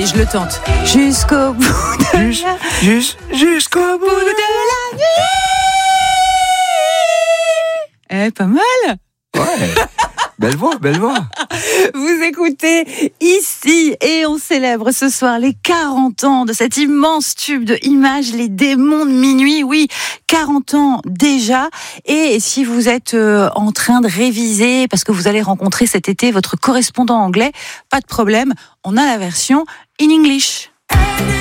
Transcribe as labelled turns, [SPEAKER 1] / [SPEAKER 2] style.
[SPEAKER 1] Allez, je le tente. Jusqu'au bout de
[SPEAKER 2] Jusqu'au bout
[SPEAKER 1] la nuit. Pas mal.
[SPEAKER 2] Ouais. Belle voix.
[SPEAKER 1] Vous écoutez ici et on célèbre ce soir les 40 ans de cet immense tube de Images, Les Démons de Minuit. Oui, 40 ans déjà. Et si vous êtes en train de réviser parce que vous allez rencontrer cet été votre correspondant anglais, pas de problème, on a la version in English.